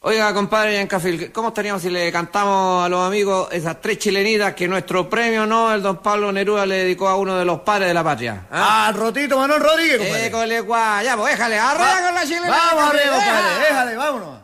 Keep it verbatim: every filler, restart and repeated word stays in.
Oiga, compadre Yancafil, ¿cómo estaríamos si le cantamos a los amigos esas tres chilenitas que nuestro premio Nobel, don Pablo Neruda, le dedicó a uno de los padres de la patria? ¿Ah? Al Rotito Manuel Rodríguez, compadre. École, guay, ya, pues déjale, arriba Va, con la chilena. Vamos arriba, compadre, déjale, vámonos.